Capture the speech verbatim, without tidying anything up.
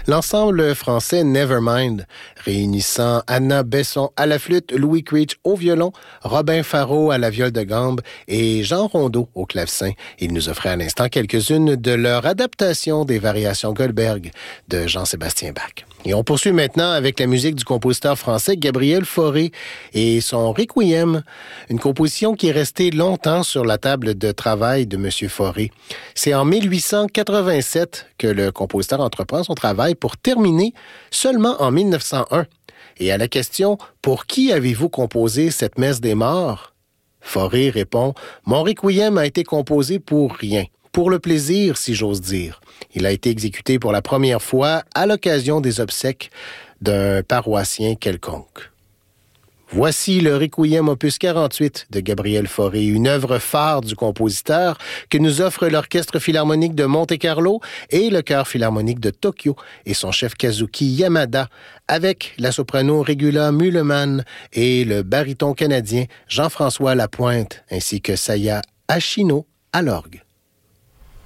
L'ensemble français Nevermind, réunissant Anna Besson à la flûte, Louis Creech au violon, Robin Faro à la viole de gambe et Jean Rondeau au clavecin. Il nous offrait à l'instant quelques-unes de leur adaptation des variations Goldberg de Jean-Sébastien Bach. Et on poursuit maintenant avec la musique du compositeur français Gabriel Fauré et son Requiem, une composition qui est restée longtemps sur la table de travail de M. Fauré. C'est en mille huit cent quatre-vingt-sept que le compositeur entreprend son travail pour terminer seulement en mille neuf cent un. Et à la question « Pour qui avez-vous composé cette messe des morts ?» Fauré répond « Mon Requiem a été composé pour rien. Pour le plaisir, si j'ose dire. Il a été exécuté pour la première fois à l'occasion des obsèques d'un paroissien quelconque. » Voici le Requiem opus quarante-huit de Gabriel Fauré, une œuvre phare du compositeur que nous offre l'Orchestre philharmonique de Monte-Carlo et le Chœur philharmonique de Tokyo et son chef Kazuki Yamada, avec la soprano Regula Mühlemann et le baryton canadien Jean-François Lapointe, ainsi que Saya Ashino à l'orgue.